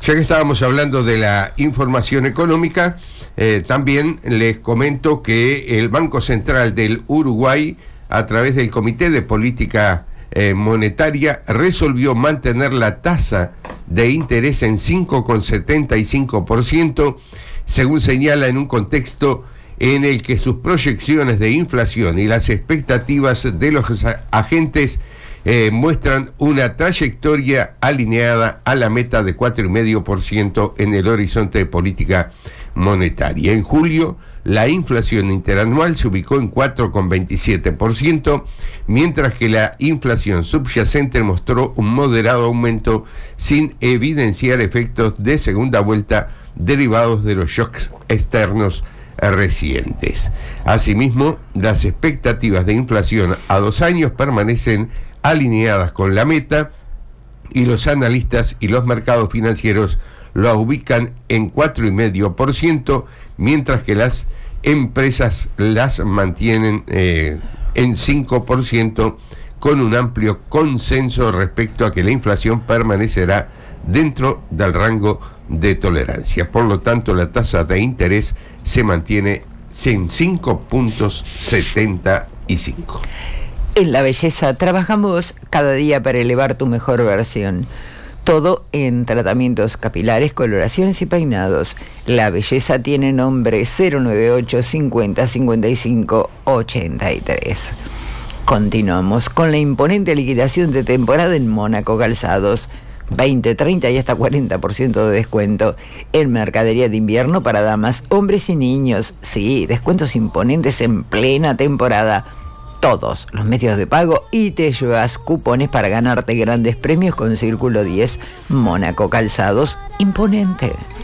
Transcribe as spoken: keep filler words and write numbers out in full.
Ya que estábamos hablando de la información económica, eh, también les comento que el Banco Central del Uruguay, a través del Comité de Política eh, Monetaria, resolvió mantener la tasa de interés en cinco coma setenta y cinco por ciento, según señala, en un contexto en el que sus proyecciones de inflación y las expectativas de los agentes eh, muestran una trayectoria alineada a la meta de cuatro coma cinco por ciento en el horizonte de política monetaria. En julio, la inflación interanual se ubicó en cuatro coma veintisiete por ciento, mientras que la inflación subyacente mostró un moderado aumento sin evidenciar efectos de segunda vuelta derivados de los shocks externos recientes. Asimismo, las expectativas de inflación a dos años permanecen alineadas con la meta y los analistas y los mercados financieros lo ubican en cuatro coma cinco por ciento, mientras que las empresas las mantienen eh, en cinco por ciento, con un amplio consenso respecto a que la inflación permanecerá dentro del rango de tolerancia. Por lo tanto, la tasa de interés se mantiene en cinco puntos setenta y cinco. En La Belleza trabajamos cada día para elevar tu mejor versión. Todo en tratamientos capilares, coloraciones y peinados. La Belleza tiene nombre cero nueve ocho cincuenta cincuenta y cinco ochenta y tres. Continuamos con la imponente liquidación de temporada en Mónaco Calzados. veinte, treinta y hasta cuarenta por ciento de descuento en mercadería de invierno para damas, hombres y niños. Sí, descuentos imponentes en plena temporada. Todos los medios de pago y te llevas cupones para ganarte grandes premios con Círculo diez. Mónaco Calzados, imponente.